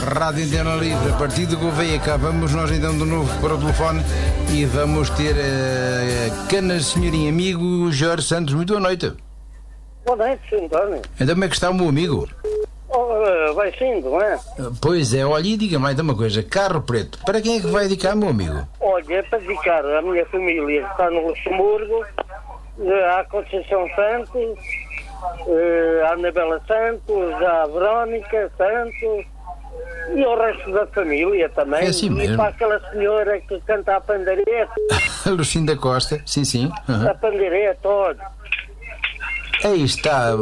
Rádio Antena Livre, a partir do Gouveia cá vamos nós então de novo para o telefone e vamos ter Canas, senhorinho amigo Jorge Santos. Muito boa noite. Boa noite, Sr. António. Então como é que está o meu amigo? Vai sim, não é? Pois é, olha, e diga-me então uma coisa, carro preto, para quem é que vai dedicar, meu amigo? Olha, é para dedicar à minha família que está no Luxemburgo, à Conceição Santos, à Anabela Santos, à Verónica Santos e ao resto da família também. É assim mesmo. E para aquela senhora que canta a pandeireta. Lucinda Costa, sim, sim. A pandeireta, olha. Aí está.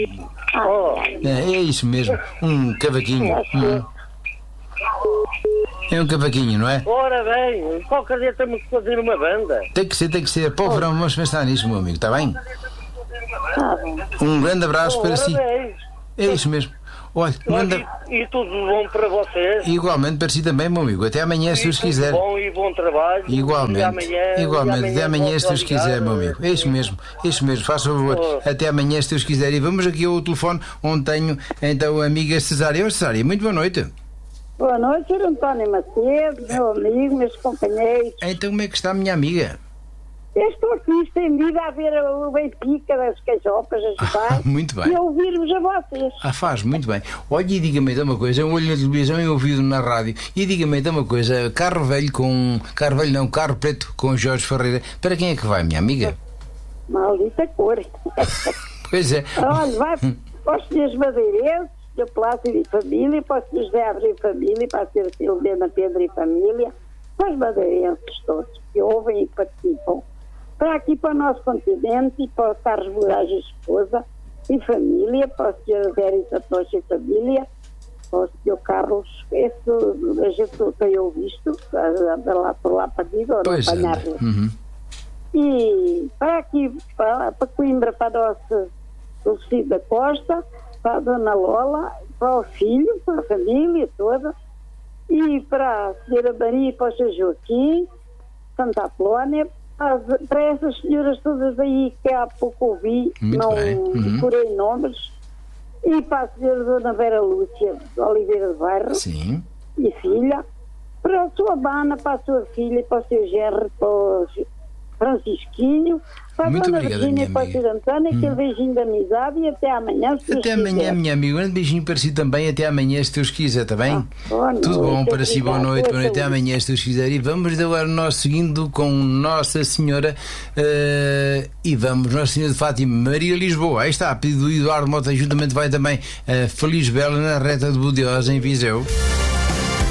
É isso mesmo, um cavaquinho. É um cavaquinho, não é? Ora bem, qualquer dia temos que fazer uma banda. Tem que ser. Para o verão vamos pensar nisso, meu amigo, está bem? Bom. Um grande abraço para si. Bem. É isso mesmo. Olha, E tudo bom para vocês. Igualmente para si também, meu amigo. Até amanhã, se Deus quiser. Bom e bom trabalho. Igualmente. Até amanhã, se Deus quiser, meu amigo. É isso mesmo. Faça o favor. Até amanhã, se Deus quiser. E vamos aqui ao telefone onde tenho então a amiga Cesária. Ô Cesária, muito boa noite. Boa noite, Sr. António Macedo, meu amigo, meus companheiros. Então como é que está a minha amiga? Eu estou aqui estendida a ver o Benfica das Cajopas a jogar. Muito bem. E a ouvir-vos a vocês. Faz, muito bem. Olha, e diga-me então uma coisa, eu olho na televisão e ouvido na rádio, e diga-me então uma coisa, carro preto com Jorge Ferreira, para quem é que vai, minha amiga? Maldita cor. Pois é. Olha, vai para os senhores madeirenses, da Plácido e família, para os senhores Zé Abreu e família, para a senhora Silvana Pedro e família, para os madeirenses todos que ouvem e participam. Para aqui, para o nosso continente, e para o Carlos Moraes e esposa e família, para o Sr. Vera Tocha e família, para o Sr. Carlos, a gente tem visto, lá por lá partido, ou não apanhar. E para aqui, para Coimbra, para a nossa Lucinda da Costa, para a Dona Lola, para o filho, para a família toda, e para a Sra. Maria e para o Sr. Joaquim, Santa Apolónia, para essas senhoras todas aí que há pouco ouvi, não decorei nomes, e para a senhora Dona Vera Lúcia de Oliveira de Bairro, sim, e filha, para a sua Bana, para a sua filha, para o seu Gerry, para o Francisquinho, para a Dona Virgínia e para o Sr. António, aquele beijinho de amizade e até amanhã, se Deus até amanhã, quiser. minha amiga, um beijinho para si também, até amanhã, se Deus quiser, está bem? Tudo bom para si, boa noite, até amanhã, se Deus quiser. E vamos agora nós seguindo com Nossa Senhora, e vamos, Nossa Senhora de Fátima, Maria Lisboa, aí está, a pedido do Eduardo Mota, juntamente vai também Feliz Bela na reta de Budiosa, em Viseu.